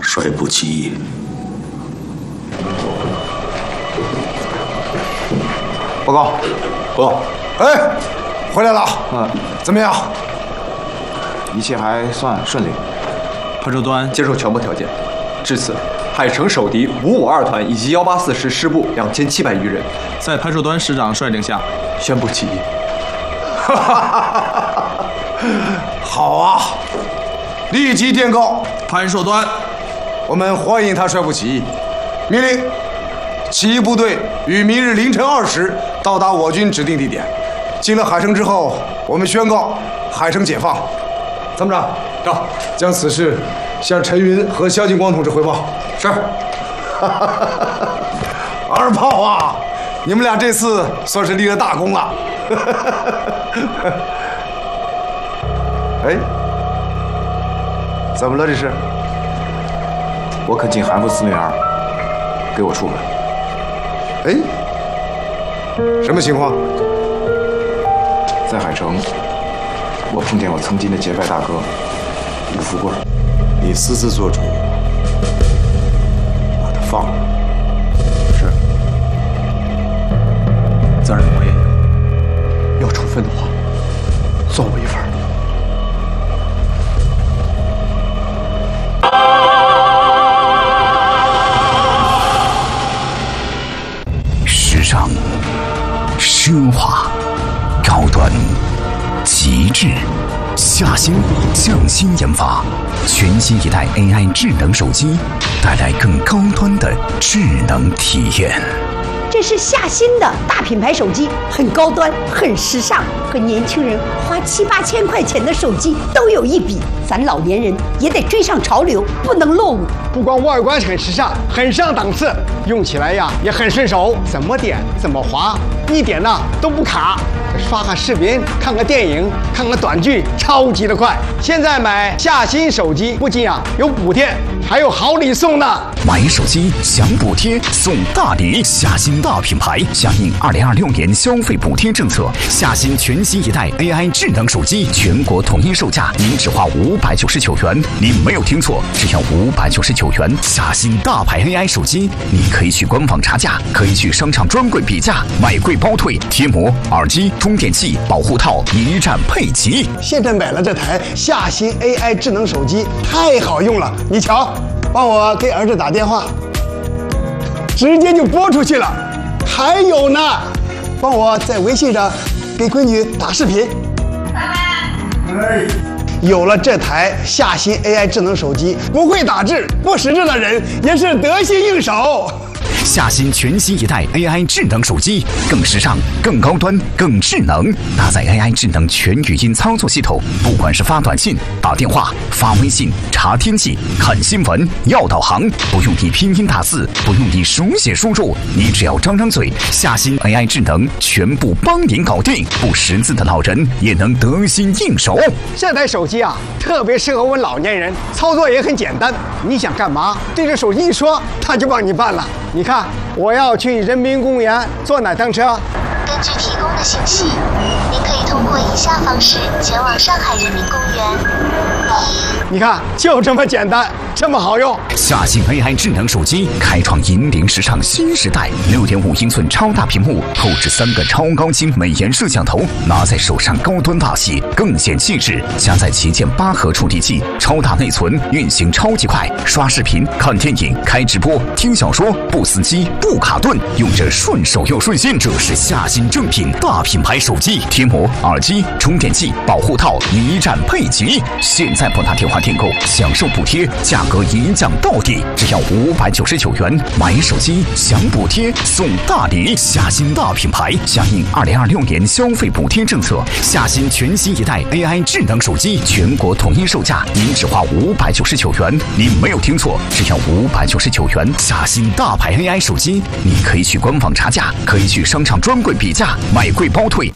率部起义。 报告，报告。 哎，回来了。怎么样？ 一切还算顺利。 派出端接受全部条件。至此，海城守敌552团以及184师师部2700余人， 在派出端师长率领下， 宣布起义。 好啊！立即电告派出端， 我们欢迎他率部起义。命令起义部队于明日凌晨2时到达我军指定地点。进了海城之后，我们宣告海城解放。参谋长，到，将此事向陈云和萧劲光同志汇报。是。二炮啊，你们俩这次算是立了大功了。哎，怎么了这是？ 我恳请韩副司令员给我处分。 哎，什么情况？ 在海城，我碰见我曾经的结拜大哥吴富贵。 你私自做主，把他放了。 是。责任我也有，要处分的话，算我一份。 时尚、奢华、高端、极致。夏新匠心研发全新一代 AI 智能手机，带来更高端的智能体验。 这是夏新的大品牌手机，很高端，很时尚，和年轻人花7、8千块钱的手机都有一比。咱老年人也得追上潮流，不能落伍。 不光外观很时尚，很上档次，用起来呀也很顺手，怎么点怎么滑，一点呢都不卡。刷个视频，看个电影，看个短剧，超级的快。现在买夏新手机不仅有补贴，还有好礼送呢。 买手机享补贴送大礼，夏新大品牌响应2026年消费补贴政策，夏新全新一代 AI 智能手机全国统一售价，您只花599元。您没有听错，只要599元。夏新大牌 AI 手机，你可以去官网查价，可以去商场专柜比价，买贵包退，贴膜、耳机、充电器、保护套一站配齐。 现在买了这台夏新 AI 智能手机，太好用了。你瞧，帮我给儿子打电话，直接就拨出去了。还有呢，帮我在微信上给闺女打视频。有了这台夏新 AI 智能手机，不会打字、不识字的人也是得心应手。 夏新全新一代 AI 智能手机，更时尚、更高端、更智能，搭载 AI 智能全语音操作系统，不管是发短信、打电话、发微信、查天气、看新闻、要导航，不用你拼音打字，不用你手写输入，你只要张张嘴，夏新 AI 智能全部帮您搞定，不识字的老人也能得心应手。 这台手机特别适合我们老年人，操作也很简单。你想干嘛，对着手机一说，它就帮你办了。你看，我要去人民公园坐哪趟车？ 根据提供的信息，您可以通过以下方式前往上海人民公园。 你看，就这么简单，这么好用。 夏新 AI 智能手机开创引领时尚新时代，6.5英寸超大屏幕，后置3个超高清美颜摄像头，拿在手上高端大气，更显气质。加载旗舰8核处理器，超大内存，运行超级快，刷视频、看电影、开直播、听小说，不死机、不卡顿，用着顺手又顺心。这是夏新正品大品牌手机，贴膜、耳机、充电器、保护套一站配齐。现在拨打电话订购，享受补贴，价格一降到底，只要599元。买手机享补贴送大礼，夏新大品牌响应2026年消费补贴政策，夏新全新一代 AI 智能手机全国统一售价，您只花599元。您没有听错，只要599元。夏新大牌 AI 手机，你可以去官网查价，可以去商场专柜比价，买贵包退。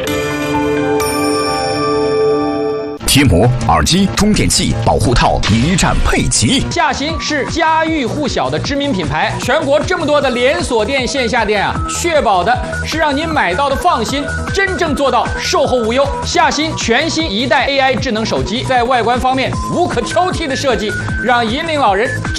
贴膜、耳机、充电器、保护套一站配齐。 夏新是家喻户晓的知名品牌，全国这么多的连锁店、线下店确保的是让您买到的放心，真正做到售后无忧。夏新全新一代 AI 智能手机，在外观方面无可挑剔的设计，让引领老人